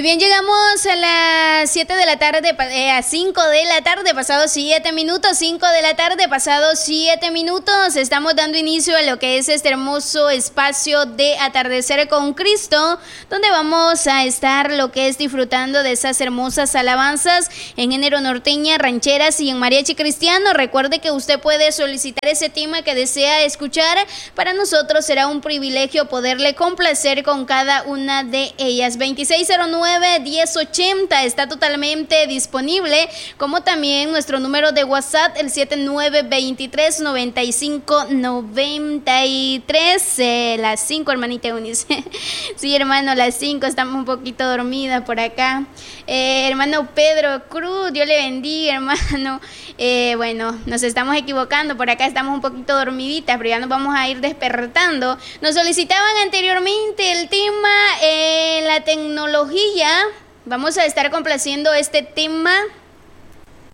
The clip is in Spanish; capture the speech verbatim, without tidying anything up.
Bien, llegamos a las siete de la tarde, eh, a cinco de la tarde, pasados siete minutos, cinco de la tarde, pasados siete minutos, estamos dando inicio a lo que es este hermoso espacio de Atardecer con Cristo, donde vamos a estar lo que es disfrutando de esas hermosas alabanzas en género norteña, rancheras y en mariachi cristiano. Recuerde que usted puede solicitar ese tema que desea escuchar, para nosotros será un privilegio poderle complacer con cada una de ellas. Veintiséis cero nueve diez ochenta está totalmente disponible, como también nuestro número de WhatsApp, el siete nueve veintitrés noventa y cinco noventa y tres. Eh, las cinco, hermanita Eunice. Sí, hermano, las cinco, estamos un poquito dormidas por acá. Eh, hermano Pedro Cruz, Dios le bendiga, hermano. Eh, bueno, nos estamos equivocando, por acá estamos un poquito dormiditas, pero ya nos vamos a ir despertando. Nos solicitaban anteriormente el tema, eh, la tecnología. Vamos a estar complaciendo este tema